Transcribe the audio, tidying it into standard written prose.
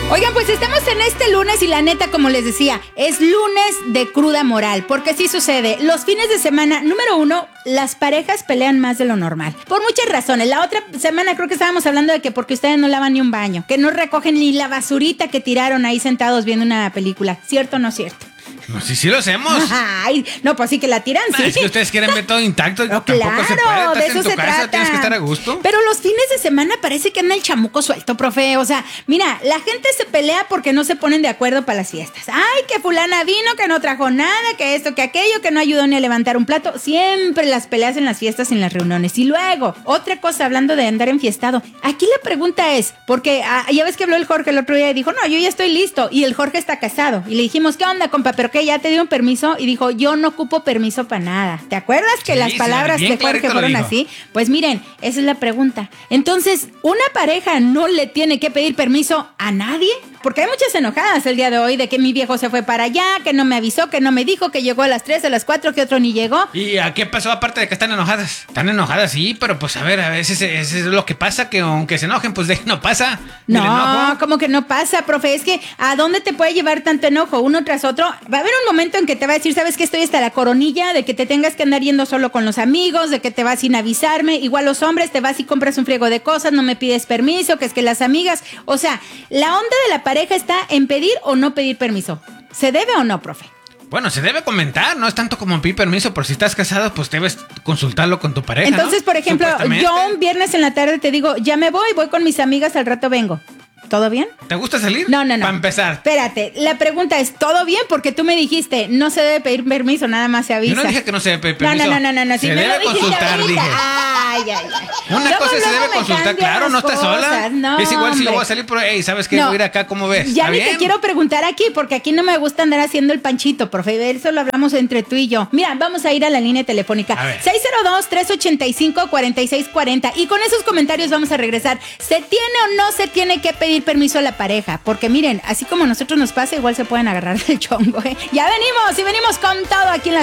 Oigan, pues estamos en este lunes y la neta, como les decía, es lunes de cruda moral, porque sí sucede. Los fines de semana, número uno, las parejas pelean más de lo normal, por muchas razones. La otra semana creo que estábamos hablando de que porque ustedes no lavan ni un baño, que no recogen ni la basurita que tiraron ahí sentados viendo una película. ¿Cierto o no cierto? No, sí lo hacemos. Ay, no, pues sí que la tiran, sí. Es que ustedes quieren ver todo intacto. No, tampoco claro, se puede. Estás de eso en tu se casa, trata. tienes que estar a gusto. Pero los fines de semana parece que anda el chamuco suelto, profe. O sea, mira, la gente se pelea porque no se ponen de acuerdo para las fiestas. Ay, que fulana vino, que no trajo nada, que esto, que aquello, que no ayudó ni a levantar un plato. Siempre las peleas en las fiestas, en las reuniones. Y luego, otra cosa, hablando de andar enfiestado. Aquí la pregunta es, porque ya ves que habló el Jorge el otro día y dijo, no, yo ya estoy listo. Y el Jorge está casado. Y le dijimos, ¿qué onda, compa? ¿Pero qué? ¿Ya te dieron permiso? Y dijo, yo no ocupo permiso para nada. ¿Te acuerdas que Sí, las palabras de Jorge fueron así? Pues miren, esa es la pregunta. Entonces, ¿una pareja no le tiene que pedir permiso a nadie? Porque hay muchas enojadas el día de hoy de que mi viejo se fue para allá, que no me avisó, que no me dijo, que llegó a las 3, a las 4, que otro ni llegó. ¿Y a qué pasó aparte de que están enojadas? Están enojadas, sí, pero pues a veces eso es lo que pasa, que aunque se enojen, pues no pasa. No, como que no pasa, profe. Es que ¿a dónde te puede llevar tanto enojo uno tras otro? Va a haber un momento en que te va a decir, ¿sabes qué? Estoy hasta la coronilla de que te tengas que andar yendo solo con los amigos, de que te vas sin avisarme. Igual los hombres, te vas y compras un friego de cosas, no me pides permiso, que es que las amigas... O sea, la onda de la pareja está en pedir o no pedir permiso. ¿Se debe o no, profe? Bueno, se debe comentar, no es tanto como pedir permiso, por si estás casado, pues debes consultarlo con tu pareja. Entonces, ¿no? por ejemplo, yo un viernes en la tarde te digo, ya me voy con mis amigas, al rato vengo. ¿Todo bien? ¿Te gusta salir? No. Para empezar. Espérate, la pregunta es, ¿todo bien? Porque tú me dijiste, no se debe pedir permiso, nada más se avisa. Yo no dije que no se debe pedir permiso. No. Se debe consultar, dije. Ay. Una cosa se debe consultar, claro, no estás sola. No, es igual si hombre. lo voy a salir, pero, hey, ¿sabes qué? No. Voy a ir acá, ¿cómo ves? Ya ¿Está ni bien? te quiero preguntar aquí, porque aquí no me gusta andar haciendo el panchito, profe. De eso lo hablamos entre tú y yo. Mira, vamos a ir a la línea telefónica. 602-385-4640. Y con esos comentarios vamos a regresar. ¿Se tiene o no se tiene que pedir permiso a la pareja? Porque miren, así como a nosotros nos pasa, igual se pueden agarrar del chongo, ¿eh? Ya venimos, y venimos con todo aquí en las